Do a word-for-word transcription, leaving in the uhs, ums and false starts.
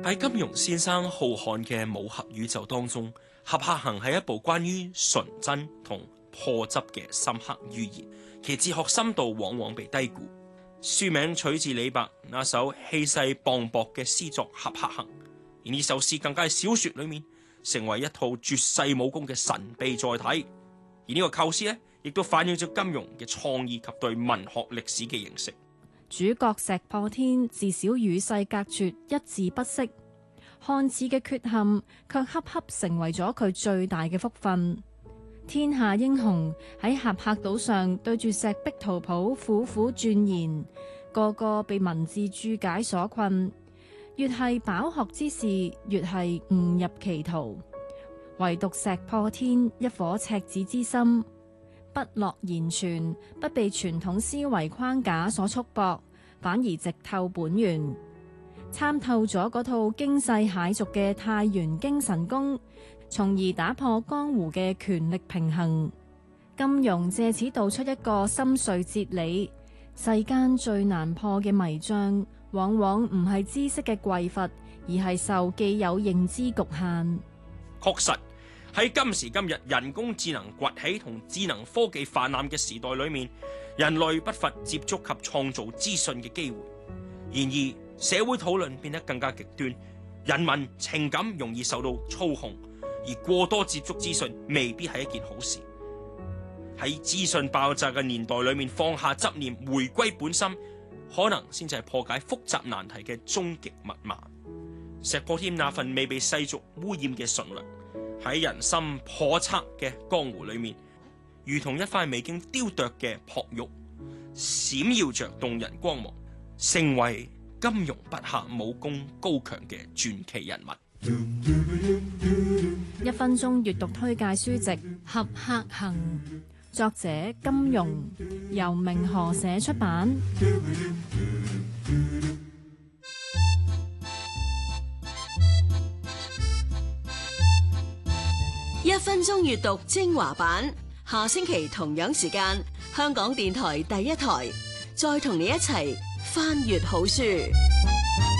喺金庸先生浩瀚嘅武俠宇宙當中，《俠客行》係一部關於純真同破執嘅深刻寓言，其哲學深度往往被低估。書名取自李白那首氣勢磅礴嘅詩作《俠客行》，而呢首詩更加係小說裏面成為一套絕世武功嘅神秘載體。而呢個構思呢，亦都反映咗金庸嘅創意及對文學歷史嘅認識。 主角石破天自小與世隔絕，一字不識，看似嘅缺陷，卻恰恰成為咗佢最大嘅福分。天下英雄喺俠客島上對住石壁圖譜苦苦鑽研，個個被文字注解所困，越係飽學之士，越係誤入歧途。唯獨石破天一顆赤子之心，不落言傳，不被傳統思維框架所束縛，反而直透本源，參透咗嗰套驚世駭俗嘅太原經神功，從而打破江湖嘅權力平衡。金庸借此道出一個深邃哲理：世間最難破嘅迷障，往往唔係知識嘅匱乏，而係受既有認知局限。 確實喺今時今日人工智能崛起同智能科技泛濫嘅時代裏面，人類不乏接觸及創造資訊嘅機會。然而社會討論變得更加極端，人民情感容易受到操控，而過多接觸資訊未必係一件好事。喺資訊爆炸嘅年代裏面，放下執念，回歸本心，可能先至係破解複雜難題嘅終極密碼。石破天那份未被世俗污染嘅純良，喺人心叵測嘅江湖裏面，如同一塊未經雕琢嘅璞玉，閃耀着動人光芒，成為金庸筆下武功高強嘅傳奇人物。 一分鐘閱讀推介書籍《俠客行》，作者金庸，由明河社出版。 一分鐘閱讀精華版，下星期同樣時間，香港電台第一台，再同你一齊翻閱好書。